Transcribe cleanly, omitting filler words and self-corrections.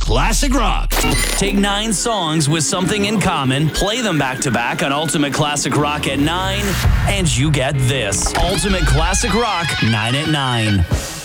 Classic Rock. Take 9 songs with something in common, play them back to back on Ultimate Classic Rock at 9, and you get this. Ultimate Classic Rock 9 at 9.